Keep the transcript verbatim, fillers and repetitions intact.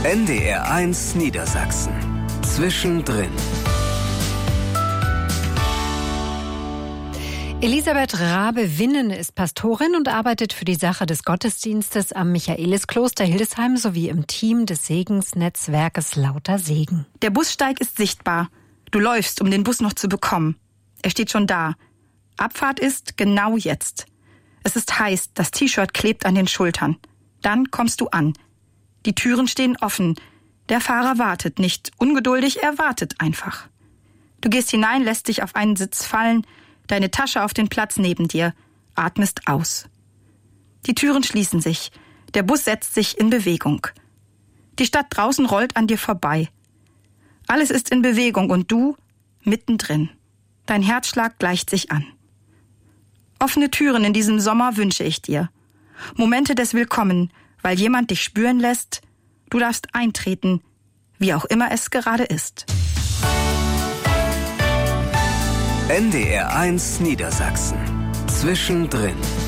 N D R eins Niedersachsen. Zwischendrin. Elisabeth Rabe-Winnen ist Pastorin und arbeitet für die Sache des Gottesdienstes am Michaeliskloster Hildesheim sowie im Team des Segensnetzwerkes Lauter Segen. Der Bussteig ist sichtbar. Du läufst, um den Bus noch zu bekommen. Er steht schon da. Abfahrt ist genau jetzt. Es ist heiß, das T-Shirt klebt an den Schultern. Dann kommst du an. Die Türen stehen offen. Der Fahrer wartet nicht ungeduldig, er wartet einfach. Du gehst hinein, lässt dich auf einen Sitz fallen, deine Tasche auf den Platz neben dir, atmest aus. Die Türen schließen sich. Der Bus setzt sich in Bewegung. Die Stadt draußen rollt an dir vorbei. Alles ist in Bewegung und du mittendrin. Dein Herzschlag gleicht sich an. Offene Türen in diesem Sommer wünsche ich dir. Momente des Willkommen, weil jemand dich spüren lässt, du darfst eintreten, wie auch immer es gerade ist. N D R eins Niedersachsen. Zwischendrin.